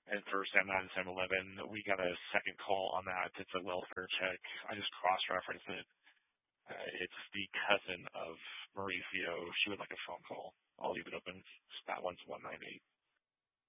And for Sam 9 and Sam 11, we got a second call on that. It's a welfare check. I just cross-referenced it. It's the cousin of Mauricio. She would like a phone call. I'll leave it open. That one's 198.